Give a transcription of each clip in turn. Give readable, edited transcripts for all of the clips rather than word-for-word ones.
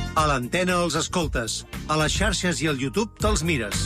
A l'antena els escoltes, a les xarxes i al YouTube te'ls mires.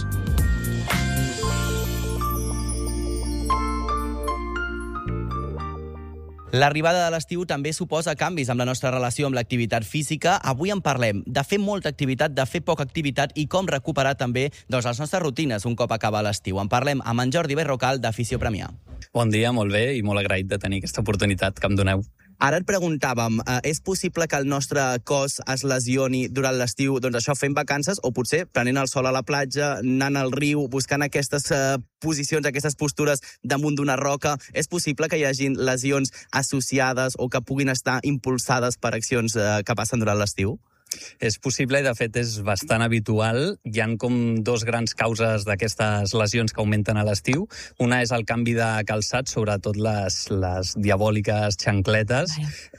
L'arribada de l'estiu també suposa canvis amb la nostra relació amb l'activitat física. Avui en parlem de fer molta activitat, de fer poca activitat i com recuperar també les nostres rutines un cop acaba l'estiu. En parlem amb en Jordi Berrocal, d'Afició Premià. Bon dia, molt bé, i molt agraït de tenir aquesta oportunitat que em doneu. Ara et preguntàvem, és possible que el nostre cos es lesioni durant l'estiu, doncs això, fent vacances, o potser prenent el sol a la platja, anant al riu, buscant aquestes posicions, aquestes postures damunt d'una roca? És possible que hi hagin lesions associades o que puguin estar impulsades per accions que passen durant l'estiu? És possible i, de fet, és bastant habitual. Hi ha com dos grans causes d'aquestes lesions que augmenten a l'estiu. Una és el canvi de calçat, sobretot les diabòliques xancletes,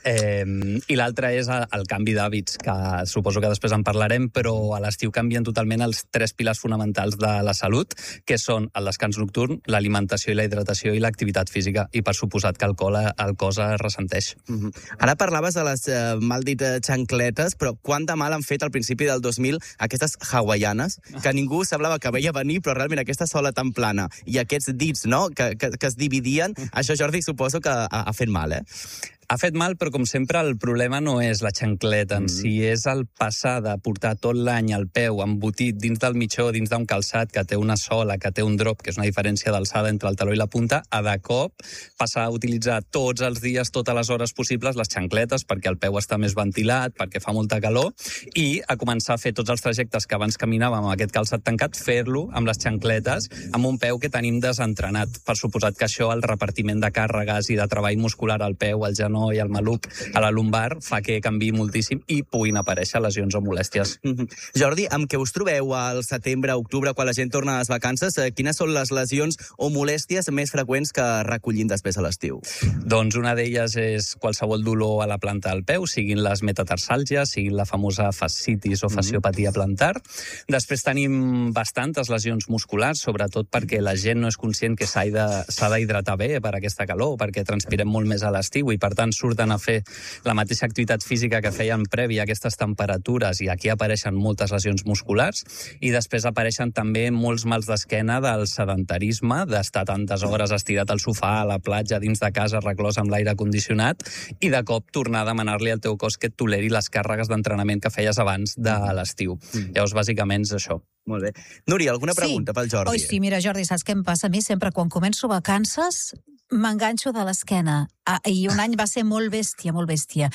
i l'altra és el canvi d'hàbits, que suposo que després en parlarem, però a l'estiu canvien totalment els tres pilars fonamentals de la salut, que són el descans nocturn, l'alimentació i la hidratació i l'activitat física, i per suposat que el cos es ressenteix. Ara parlaves de les mal dit xancletes, però quant de mal han fet al principi del 2000 aquestes hawaianes, que ningú semblava que veia venir, però realment aquesta sola tan plana i aquests dits, no?, que es dividien, això, Jordi, suposo que ha fet mal, Ha fet mal, però com sempre el problema no és la xancleta en si, és el passar de portar tot l'any el peu embotit dins del mitjó, dins d'un calçat que té una sola, que té un drop, que és una diferència d'alçada entre el taló i la punta, a de cop passar a utilitzar tots els dies, totes les hores possibles, les xancletes, perquè el peu està més ventilat, perquè fa molta calor, i a començar a fer tots els trajectes que abans caminàvem amb aquest calçat tancat, fer-lo amb les xancletes, amb un peu que tenim desentrenat. Per suposat que això, el repartiment de càrregues i de treball muscular al peu, al genoll i al maluc, a la lumbar, fa que canviï moltíssim i puguin aparèixer lesions o molèsties. Jordi, amb què us trobeu al setembre, octubre, quan la gent torna a les vacances? Quines són les lesions o molèsties més freqüents que recollim després a l'estiu? Doncs una d'elles és qualsevol dolor a la planta del peu, siguin les metatarsàlgies, siguin la famosa fascitis o fasciopatia plantar. Després tenim bastantes lesions musculars, sobretot perquè la gent no és conscient que s'ha d'hidratar bé per aquesta calor, perquè transpirem molt més a l'estiu i, per tant, surten a fer la mateixa activitat física que feien prèvia a aquestes temperatures, i aquí apareixen moltes lesions musculars, i després apareixen també molts mals d'esquena del sedentarisme, d'estar tantes hores estirat al sofà, a la platja, dins de casa, reclòs amb l'aire condicionat, i de cop tornar a demanar-li al teu cos que et toleri les càrregues d'entrenament que feies abans de l'estiu. Llavors, bàsicament, és això. Molt bé. Núria, alguna pregunta pel Jordi? Sí, mira, Jordi, saps què em passa a mi? Sempre quan començo vacances m'enganxo de l'esquena. I un any va ser molt bèstia, molt bèstia.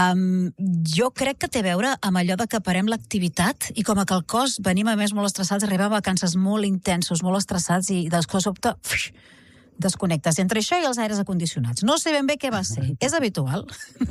Jo crec que té a veure amb allò de que parem l'activitat i com que el cos venim a més molt estressats, arribem a vacances molt intensos, molt estressats, i de sobte desconnectes entre això i els aires acondicionats. No sé ben bé què va ser. És habitual?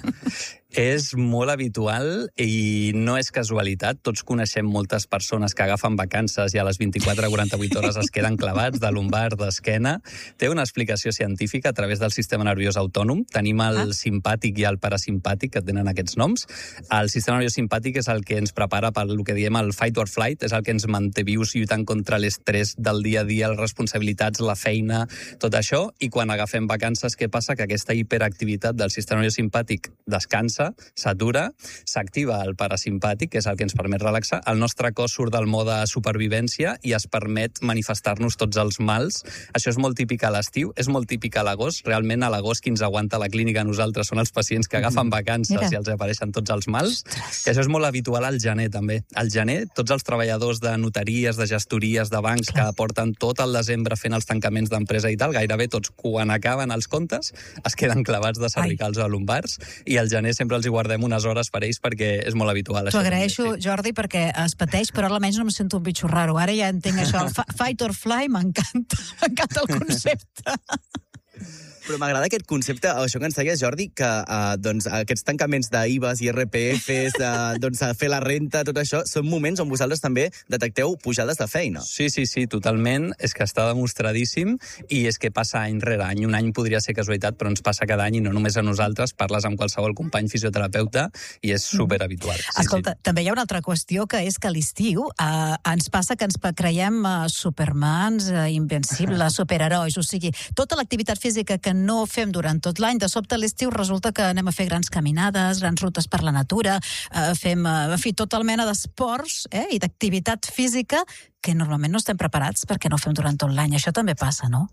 És molt habitual i no és casualitat. Tots coneixem moltes persones que agafen vacances i a les 24-48 hores es queden clavats de lumbar, d'esquena. Té una explicació científica a través del sistema nerviós autònom. Tenim el simpàtic i el parasimpàtic, que tenen aquests noms. El sistema nerviós simpàtic és el que ens prepara per el que diem el fight or flight, és el que ens manté vius lluitant contra l'estrès del dia a dia, les responsabilitats, la feina, tot això. I quan agafem vacances, què passa? Que aquesta hiperactivitat del sistema nerviós simpàtic descansa, s'atura, s'activa el parasimpàtic, que és el que ens permet relaxar, el nostre cos surt del mode supervivència i es permet manifestar-nos tots els mals. Això és molt típic a l'estiu, és molt típic a l'agost. Realment, a l'agost, qui ens aguanta a la clínica a nosaltres són els pacients que agafen vacances i els apareixen tots els mals. I això és molt habitual al gener, també. Al gener, tots els treballadors de notaries, de gestories, de bancs, que porten tot el desembre fent els tancaments d'empresa i tal, gairebé tots, quan acaben els comptes, es queden clavats de cervicals o lumbars, i al gener sempre els hi guardem unes hores per ells perquè és molt habitual. T'ho agraeixo, Jordi, perquè es pateix, però almenys no em sento un bitxo raro. Ara ja entenc això, el fight or fly, m'encanta el concepte. Però m'agrada aquest concepte, això que ens deies, Jordi, que aquests tancaments d'IVAs, IRPFs, fer la renta, tot això, són moments on vosaltres també detecteu pujades de feina. Sí, totalment. És que està demostradíssim i és que passa any rere any. Un any podria ser casualitat, però ens passa cada any i no només a nosaltres. Parles amb qualsevol company fisioterapeuta i és superhabitual. Escolta, també hi ha una altra qüestió, que és que a l'estiu ens passa que ens creiem supermans, invencibles, superherois. O sigui, tota l'activitat física que no fem durant tot l'any. De sobte a l'estiu resulta que anem a fer grans caminades, grans rutes per la natura, fem, en fi, tota mena d'esports i d'activitat física que normalment no estem preparats perquè no fem durant tot l'any. Això també passa, no?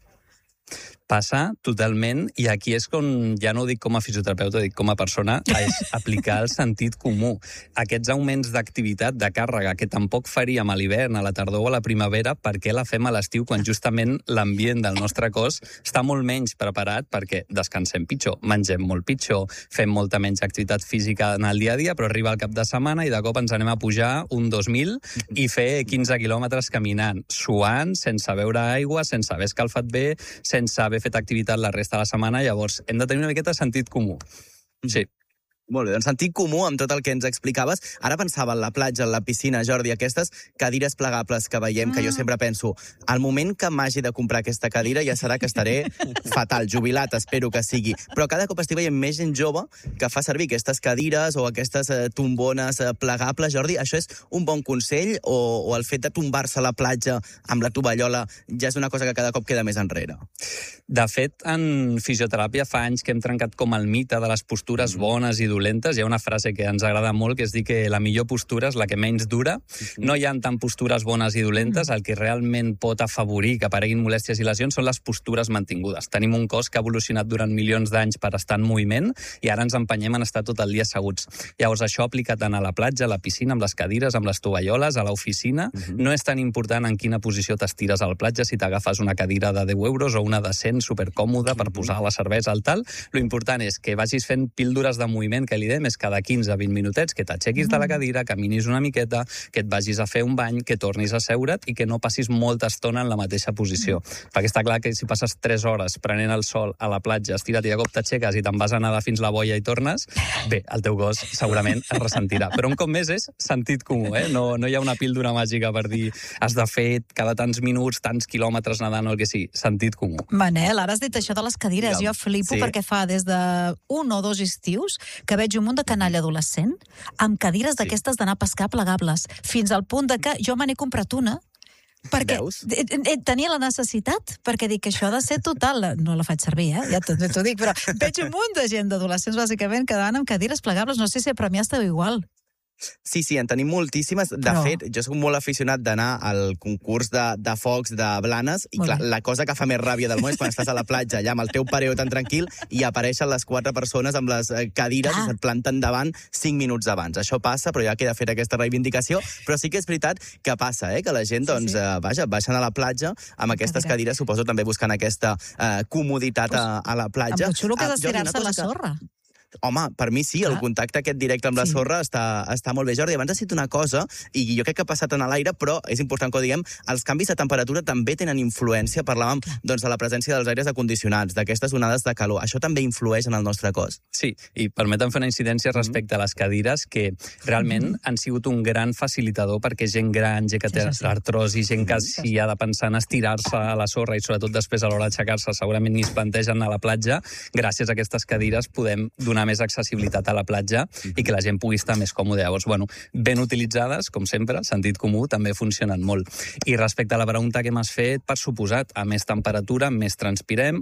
Passa totalment, i aquí és com, ja no ho dic com a fisioterapeuta, ho dic com a persona, és aplicar el sentit comú. Aquests augments d'activitat, de càrrega, que tampoc faríem a l'hivern, a la tardor o a la primavera, per què la fem a l'estiu quan justament l'ambient del nostre cos està molt menys preparat perquè descansem pitjor, mengem molt pitjor, fem molta menys activitat física en el dia a dia, però arriba el cap de setmana i de cop ens anem a pujar un 2000 i fer 15 quilòmetres caminant, suant, sense beure aigua, sense haver escalfat bé, sense haver fet activitat la resta de la setmana, llavors hem de tenir una miqueta de sentit comú. Sí. Molt bé, doncs sentit comú amb tot el que ens explicaves. Ara pensava en la platja, en la piscina, Jordi, aquestes cadires plegables que veiem, que jo sempre penso, al moment que m'hagi de comprar aquesta cadira ja serà que estaré fatal, jubilat, espero que sigui. Però cada cop estic veient més gent jove que fa servir aquestes cadires o aquestes tombones plegables. Jordi, això és un bon consell o el fet de tombar-se a la platja amb la tovallola ja és una cosa que cada cop queda més enrere? De fet, en fisioteràpia fa anys que hem trencat com el mite de les postures bones i dolentes. Hi ha una frase que ens agrada molt, que és dir que la millor postura és la que menys dura. No hi ha tant postures bones i dolentes. El que realment pot afavorir que apareguin molèsties i lesions són les postures mantingudes. Tenim un cos que ha evolucionat durant milions d'anys per estar en moviment i ara ens empenyem en estar tot el dia asseguts. Llavors, això aplica tant a la platja, a la piscina, amb les cadires, amb les tovalloles, a l'oficina. No és tan important en quina posició t'estires a la platja, si t'agafes una cadira de 10 euros o una de 100 supercòmoda per posar la cervesa al tal. Lo important és que vagis fent píldores de moviment, que l'idea és cada 15-20 minutets que t'aixequis de la cadira, caminis una miqueta, que et vagis a fer un bany, que tornis a seure't i que no passis molta estona en la mateixa posició. Perquè està clar que si passes 3 hores prenent el sol a la platja, estira't i de cop t'aixeques i te'n vas a nedar fins la boia i tornes, bé, el teu cos segurament es ressentirà. Però un cop més és sentit comú, No hi ha una píldora màgica per dir has de fer cada tants minuts, tants quilòmetres nedant o el que sigui, sentit comú. Manel, ara has dit això de les cadires. Jo flipo perquè fa des de 1 o 2 estius que veig un munt de canalla adolescent amb cadires d'aquestes d'anar a pescar plegables, fins al punt de que jo me n'he comprat una perquè tenia la necessitat, perquè dic que això ha de ser total. No la faig servir, ja t'ho dic, però veig un munt de gent d'adolescents, bàsicament, que van amb cadires plegables. No sé si a Premià esteu igual. Sí, en tenim moltíssimes. De fet, jo soc molt aficionat d'anar al concurs de focs de Blanes i clar, la cosa que fa més ràbia del món és quan estàs a la platja allà amb el teu pareo tan tranquil i apareixen les 4 persones amb les cadires i se't planten davant 5 minuts abans. Això passa, però ja queda feta aquesta reivindicació, però sí que és veritat que passa, que la gent, doncs, baixen a la platja amb aquestes cadires, suposo també buscant aquesta comoditat a la platja. Amb lo xulo que és estirar-se a la sorra. Home, per mi sí, el contacte aquest directe amb la sorra està molt bé. Jordi, abans has dit una cosa, i jo crec que ha passat en l'aire, però és important que ho diguem, els canvis de temperatura també tenen influència. Parlàvem de la presència dels aires acondicionats, d'aquestes onades de calor. Això també influeix en el nostre cos. Sí, i permetem fer una incidència respecte a les cadires, que realment han sigut un gran facilitador perquè gent gran, gent que té artrosi, gent que si ha de pensar en estirar-se a la sorra i sobretot després a l'hora d'aixecar-se segurament ni es plantegen a la platja, gràcies a aquestes cadires podem donar més accessibilitat a la platja i que la gent pugui estar més còmode. Llavors, ben utilitzades, com sempre, sentit comú, també funcionen molt. I respecte a la pregunta que m'has fet, per suposat, a més temperatura, més transpirem,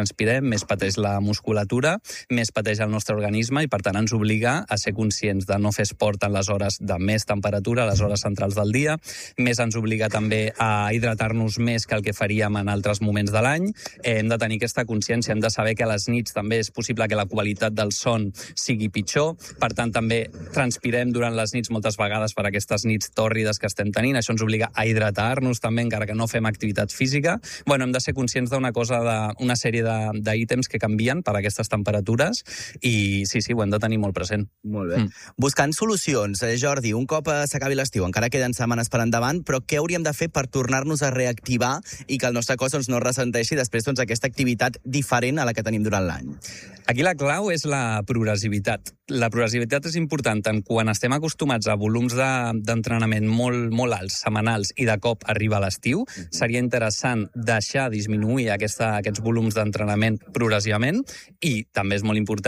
més pateix la musculatura, més pateix el nostre organisme i, per tant, ens obliga a ser conscients de no fer esport en les hores de més temperatura, les hores centrals del dia, més ens obliga també a hidratar-nos més que el que faríem en altres moments de l'any. Hem de tenir aquesta consciència, hem de saber que a les nits també és possible que la qualitat del son sigui pitjor, per tant també transpirem durant les nits moltes vegades per aquestes nits tòrrides que estem tenint, això ens obliga a hidratar-nos també encara que no fem activitat física. Hem de ser conscients d'una cosa, d'una sèrie d'ítems que canvien per aquestes temperatures i sí, ho hem de tenir molt present. Molt bé. Buscant solucions, Jordi, un cop s'acabi l'estiu, encara queden setmanes per endavant, però què hauríem de fer per tornar-nos a reactivar i que el nostre cos no ressenteixi després aquesta activitat diferent a la que tenim durant l'any? Aquí la clau és la progressivitat. La progressivitat és important tant quan estem acostumats a volums d'entrenament molt alts, setmanals, i de cop arriba l'estiu. Seria interessant disminuir aquests volums d'entrenament progressivament i també és molt important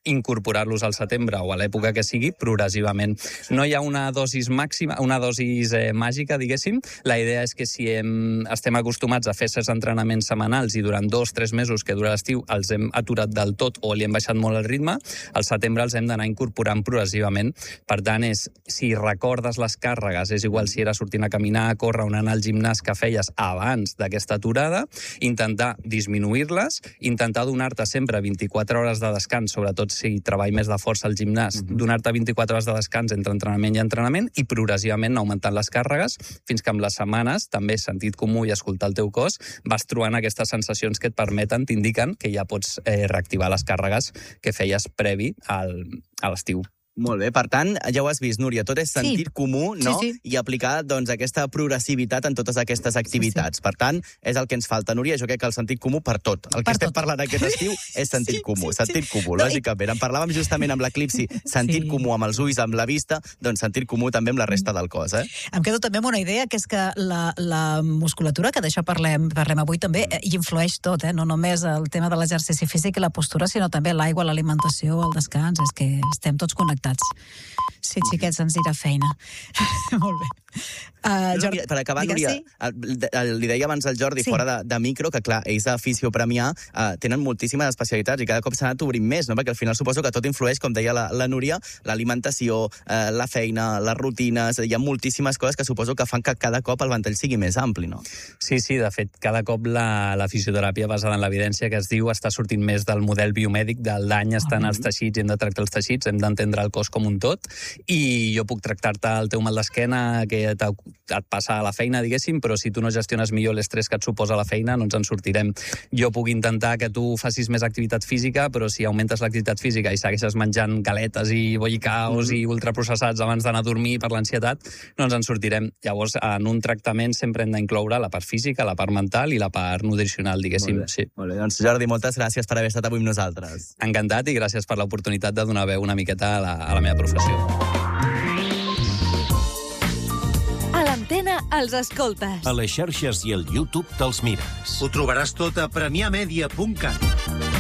incorporar-los al setembre o a l'època que sigui, progressivament. No hi ha una dosis màxima, una dosis màgica, diguéssim. La idea és que si estem acostumats a fer certs entrenaments setmanals i durant 2-3 mesos que dura l'estiu els hem aturat del tot o li hem baixat molt el ritme, al setembre els hem d'anar incorporant progressivament. Per tant, si recordes les càrregues, és igual si era sortint a caminar, a córrer o anar al gimnàs que feies abans d'aquesta aturada, intentar disminuir-les, intentar donar-te sempre 24 hores de descans, sobretot si treball més de força al gimnàs, donar-te 24 hores de descans entre entrenament i entrenament i progressivament augmentant les càrregues fins que amb les setmanes, també sentit comú i escoltar el teu cos, vas trobant aquestes sensacions que et permeten, t'indiquen que ja pots reactivar les càrregues que feies previ a l'estiu. Molt bé, per tant, ja ho has vist, Núria, tot és sentit comú, no? Sí. I aplicar, doncs, aquesta progressivitat en totes aquestes activitats. Per tant, és el que ens falta, Núria. Jo crec que el sentit comú per tot. El que estem parlant aquest estiu és sentit comú. Sentit comú, lògicament. En parlàvem justament amb l'eclipsi, sentit comú amb els ulls, amb la vista, doncs sentit comú també amb la resta del cos, Em quedo també amb una idea, que és que la musculatura, que d'això parlem avui també, hi influeix tot, no només el tema de l'exercici físic i la postura, sinó també l'aigua, l'alimentació, el descans, és que estem tots connectats. Sí, xiquets, ens dirà feina. Molt bé. Jordi, per acabar, Núria, li deia abans al Jordi, fora de micro, que clar, ells de Fisiopremià tenen moltíssimes especialitats i cada cop s'han anat obrint més, no? Perquè al final suposo que tot influeix, com deia la Núria, l'alimentació, la feina, les rutines, hi ha moltíssimes coses que suposo que fan que cada cop el ventall sigui més ampli, no? Sí, de fet, cada cop la fisioteràpia basada en l'evidència que es diu està sortint més del model biomèdic, del dany està en els teixits, hem de tractar els teixits, hem d'entendre el cos com un tot, i jo puc tractar-te el teu mal d'esquena que et passa a la feina, diguéssim, però si tu no gestiones millor l'estrès que et suposa la feina, no ens en sortirem. Jo puc intentar que tu facis més activitat física, però si augmentes l'activitat física i segueixes menjant galetes i bollicaos i ultraprocessats abans d'anar a dormir per l'ansietat, no ens en sortirem. Llavors, en un tractament sempre hem d'incloure la part física, la part mental i la part nutricional, diguéssim. Molt bé. Doncs, Jordi, moltes gràcies per haver estat avui amb nosaltres. Encantat i gràcies per l'oportunitat de donar veu una miqueta a la meva professió. A l'Antena els escoltes. A les xarxes i al YouTube te'ls mires. Ho trobaràs tot a premiamedia.cat.